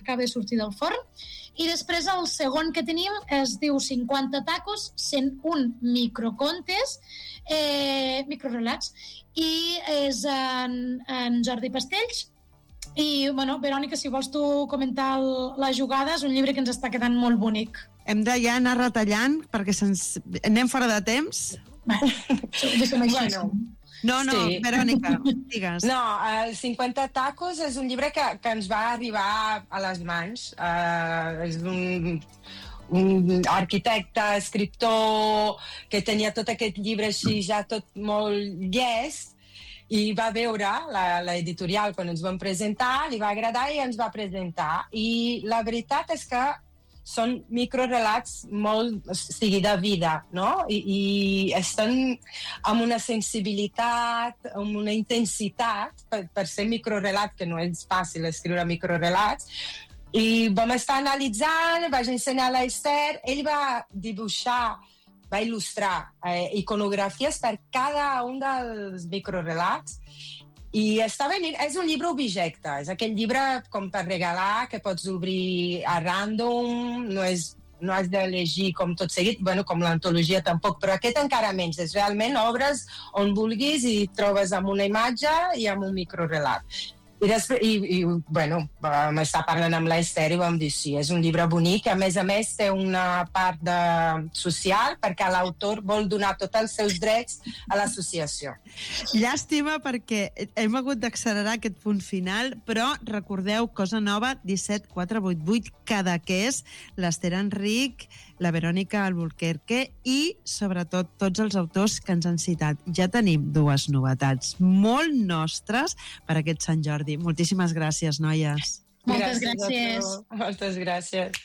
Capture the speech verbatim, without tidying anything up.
acaba de sortir del forn. I després el segon que tenim es diu cinquanta tacos, cent un microcontes, eh, microrelats, i és en, en Jordi Pastells. I, bueno, Verònica, si vols tu comentar el, la jugada, és un llibre que ens està quedant molt bonic. Hem de ja anar retallant perquè se'ns... anem fora de temps. Bé, deixa'm així. Bueno, no, no, sí. Verònica, digues. No, el cinquanta tacos és un llibre que, que ens va arribar a les mans. Uh, és un, un arquitecte, escriptor, que tenia tot aquest llibre així ja tot molt llest, i va veure l'editorial quan ens vam presentar, li va agradar i ens va presentar. I la veritat és que són microrelats molt, o sigui, de vida, no? I, i estan amb una sensibilitat, amb una intensitat, per, per ser microrelat, que no és fàcil escriure microrelats. I vam estar analitzant, vaig ensenyar a l'Ester, ell va dibuixar, va il·lustrar eh, iconografies per cada un dels microrelats i està venint, és un llibre objecte, és aquell llibre com per regalar que pots obrir a random, no és no has de llegir com tot seguit, bueno, com l'antologia tampoc, però aquest encara menys, és realment obres on vulguis i trobes amb una imatge i amb un microrelat. I, després, i, i bueno, vam estar parlant amb l'Ester i vam dir sí, és un llibre bonic, a més a més té una part de social perquè l'autor vol donar tots els seus drets a l'associació. Llàstima perquè hem hagut d'accelerar aquest punt final, però recordeu, cosa nova, disset quatre vuit vuit, Cadaqués, l'Ester Enric, la Verònica Albuquerque i, sobretot, tots els autors que ens han citat. Ja tenim dues novetats molt nostres per aquest Sant Jordi. Moltíssimes gràcies, noies. Moltes gràcies. gràcies. Moltes gràcies.